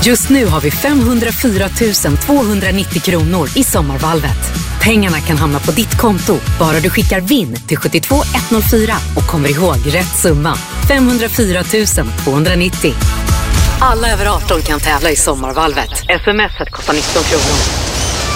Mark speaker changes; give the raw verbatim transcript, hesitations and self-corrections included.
Speaker 1: Just nu har vi femhundrafyra tusen tvåhundranittio kronor i sommarvalvet. Pengarna kan hamna på ditt konto, bara du skickar vinn till sju två ett noll fyra och kommer ihåg rätt summa. femhundrafyra tusen tvåhundranittio. Alla över arton kan tävla i sommarvalvet. Sms:et kostar nitton kronor.